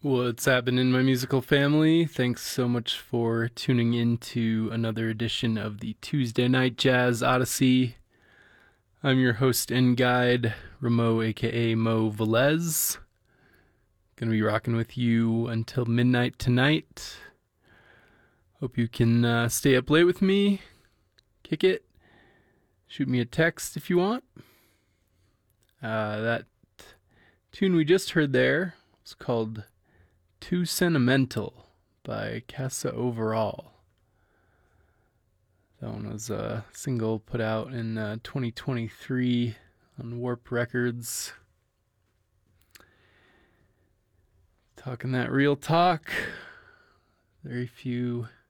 What's happening, my musical family? Thanks so much for tuning in to another edition of the Tuesday Night Jazz Odyssey. I'm your host and guide, Ramo, aka Mo Velez. Gonna be rocking with you until midnight tonight. Hope you can stay up late with me, kick it, shoot me a text if you want. That tune we just heard there was called Too Sentimental by Casa Overall. That one was a single put out in 2023 on Warp Records. Talking that real talk. Very few